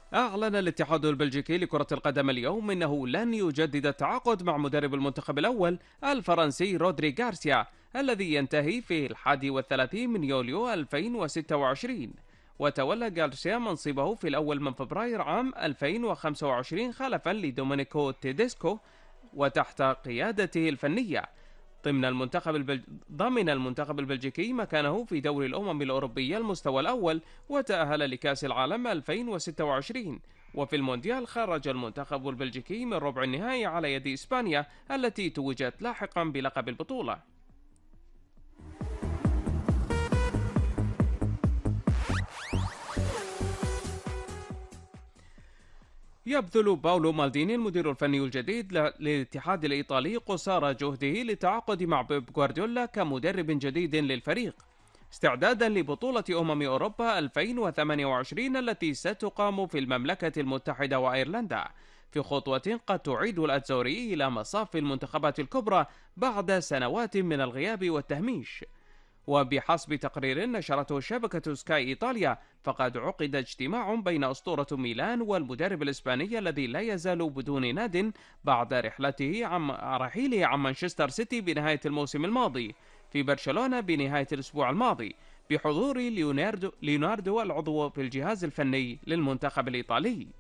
أعلن الاتحاد البلجيكي لكرة القدم اليوم أنه لن يجدد التعاقد مع مدرب المنتخب الأول الفرنسي رودري غارسيا الذي ينتهي في 31 من يوليو 2026. وتولى غارسيا منصبه في الأول من فبراير عام 2025 خلفا لدومينيكو تيديسكو، وتحت قيادته الفنية. ضمن المنتخب البلجيكي مكانه في دوري الأمم الأوروبية المستوى الأول، وتأهل لكأس العالم 2026. وفي المونديال خرج المنتخب البلجيكي من ربع النهائي على يد إسبانيا التي توجت لاحقا بلقب البطولة. يبذل باولو مالديني المدير الفني الجديد للاتحاد الإيطالي قصارى جهده للتعاقد مع بيب غوارديولا كمدرب جديد للفريق، استعدادا لبطولة أوروبا 2028 التي ستقام في المملكة المتحدة وأيرلندا، في خطوة قد تعيد الأتزوري إلى مصاف المنتخبات الكبرى بعد سنوات من الغياب والتهميش. وبحسب تقرير نشرته شبكة سكاي إيطاليا، فقد عقد اجتماع بين أسطورة ميلان والمدرب الإسباني الذي لا يزال بدون ناد بعد رحيله عن مانشستر سيتي بنهاية الموسم الماضي في برشلونة بنهاية الأسبوع الماضي، بحضور ليوناردو العضو في الجهاز الفني للمنتخب الإيطالي.